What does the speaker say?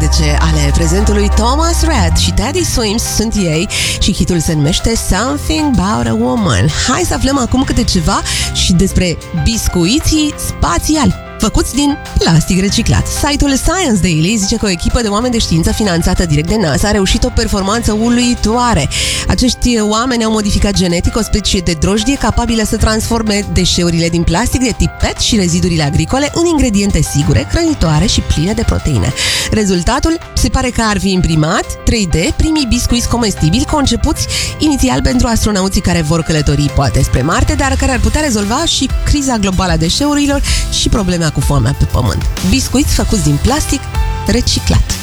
19 ale prezentului. Thomas Rhett și Teddy Swims sunt ei și hitul se numește Something About a Woman. Hai să aflăm acum câte ceva și despre biscuiții spațiali făcuți din plastic reciclat. Site-ul Science Daily zice că o echipă de oameni de știință finanțată direct de NASA a reușit o performanță uluitoare. Acești oameni au modificat genetic o specie de drojdie capabilă să transforme deșeurile din plastic de tip PET și rezidurile agricole în ingrediente sigure, hrănitoare și pline de proteine. Rezultatul se pare că ar fi imprimat 3D primii biscuiți comestibili concepuți inițial pentru astronauții care vor călători poate spre Marte, dar care ar putea rezolva și criza globală a deșeurilor și problema cu foamea pe Pământ. Biscuiți făcuți din plastic reciclat.